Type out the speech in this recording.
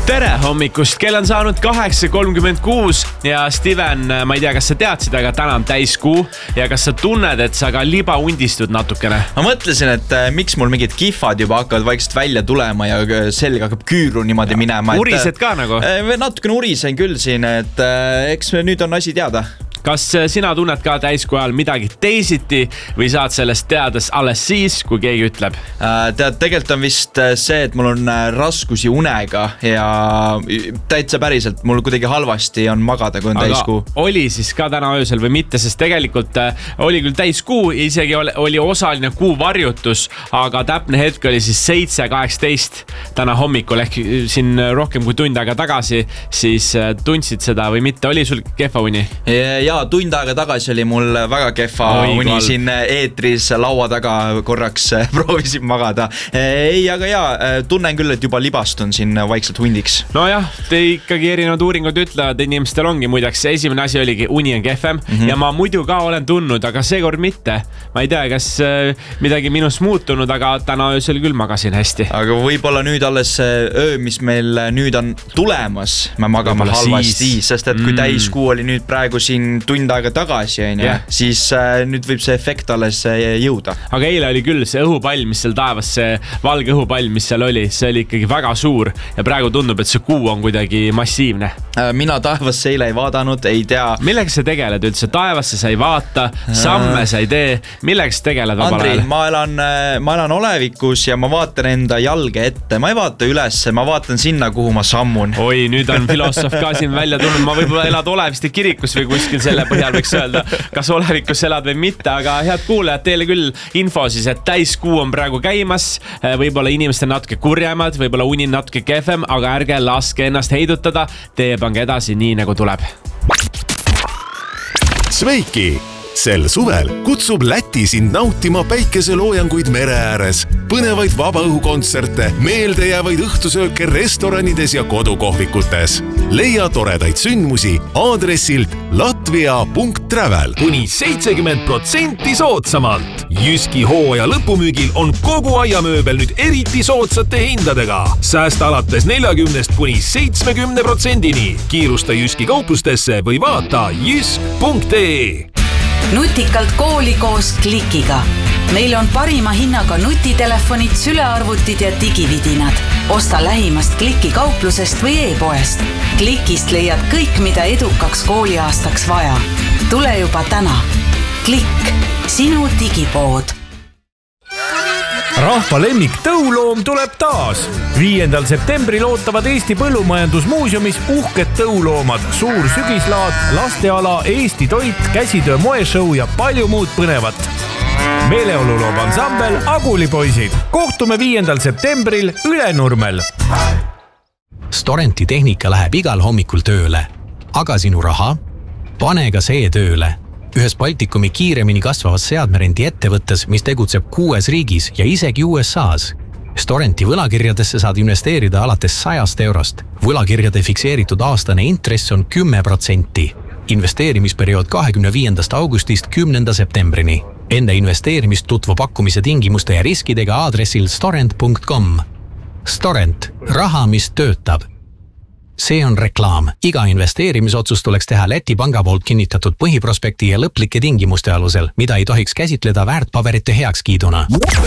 Tere hommikust, kell on saanud 8.36 ja Steven, ma ei tea, kas sa teadsid, aga täna on täiskuu ja kas sa tunned, et sa ka liba undistud natukene? Ma mõtlesin, et miks mul mingid kihvad juba hakkavad vaikselt välja tulema ja selg hakkab küüru niimoodi minema. Urised ka nagu? Natukene urisen küll siin, et eks nüüd on asi teada. Kas sina tunned ka täiskuu ajal midagi teisiti või saad sellest teades alles siis, kui keegi ütleb? Tead, tegelikult on vist see, et mul on raskusi unega ja täitsa päriselt mul kuidagi halvasti on magada, kui on täiskuu. Aga oli siis ka täna öösel või mitte, sest tegelikult oli küll täiskuu, isegi oli osaline kuu varjutus, aga täpne hetk oli siis 7.18 täna hommikul ehk siin rohkem kui tund aega tagasi, siis tundsid seda või mitte, oli sul kehva uni? Ja tund aega tagasi oli mul väga kehva uni siin eetris laua taga korraks proovisin magada. Ei, aga tunnen küll, et juba libastun siin vaikselt hundiks. No jah, te ikkagi erinevad uuringud ütlevad, inimestel ongi muideks. Esimene asi oligi uni on kehvem ja ma muidu ka olen tundnud, aga seekord mitte. Ma ei tea, kas midagi minus muutunud, aga täna öösel küll magasin hästi. Aga võib-olla nüüd alles öö, mis meil nüüd on tulemas, me magame halvasti, sest et kui täiskuu oli nüüd praegu siin tund aega tagasi, siis nüüd võib see efekt alles jõuda. Aga eile oli küll see õhupall, mis seal taevas, see valge õhupall, mis seal oli, see oli ikkagi väga suur ja praegu tundub, et see kuu on kuidagi massiivne. Mina taevasse eile ei vaadanud, ei tea. Millega sa tegeled üldse? Taevasse sa ei vaata, samme sa ei tee. Millega sa tegeled vabal ajal? Andri, ma elan olevikus ja ma vaatan enda jalge ette. Ma ei vaata ülesse, ma vaatan sinna, kuhu ma sammun. Oi, nüüd on filosoof ka siin välja tulnud. Ma võib-olla elad Oleviste kirikus või kuskil selle põhjal võiks öelda, kas olevikus elad või mitte, aga head kuulajad, teile küll info siis, et täiskuu on praegu käimas, võib-olla inimestel natuke kurjemad, võib-olla uni natuke kehvem, aga ärge laske ennast heidutada, teie pange edasi nii nagu tuleb. Sveiki! Sel suvel kutsub Läti sind nautima päikeseloojanguid mere ääres, põnevaid vabaõhukontserte, meeldejäävaid õhtusööke restoranides ja kodukohvikutes. Leia toredaid sündmusi aadressilt latvia.travel. Kuni 70% soodsamalt. Jyski hooaja lõpumüügil on kogu aiamööbel nüüd eriti soodsate hindadega. Säästa alates 40% kuni 70%. Kiirusta Jyski kauplustesse või vaata jysk.ee. Nutikalt kooli koos Klikiga. Meil on parima hinnaga nutitelefonid, sülearvutid ja digividinad. Osta lähimast Kliki kauplusest või e-poest. Klikist leiad kõik, mida edukaks kooliaastaks vaja. Tule juba täna. Klikk, sinu digipood. Rahva lemmik tõuloom tuleb taas. 5. septembril ootavad Eesti Põllumajandusmuuseumis uhked tõuloomad, suur sügislaad, lasteala, Eesti toit, käsitöö moeshow ja palju muud põnevat. Meeleoluloob ansambel Agulipoisid. Kohtume 5. septembril Ülenurmel. Storenti tehnika läheb igal hommikul tööle. Aga sinu raha? Pane ka see tööle. Ühes Baltikumi kiiremini kasvavas seadmerendi ettevõttes, mis tegutseb 6 riigis ja isegi USA's. Storenti võlakirjadesse saad investeerida alates 100 eurost. Võlakirjade fikseeritud aastane intress on 10%. Investeerimisperiood 25. augustist 10. septembrini. Enne investeerimist tutvu pakkumise tingimuste ja riskidega aadressil storent.com. Storent. Raha, mis töötab. See on reklaam. Iga investeerimisotsus tuleks teha Läti panga poolt kinnitatud põhiprospekti ja lõplike tingimuste alusel, mida ei tohiks käsitleda väärtpaberite heakskiiduna.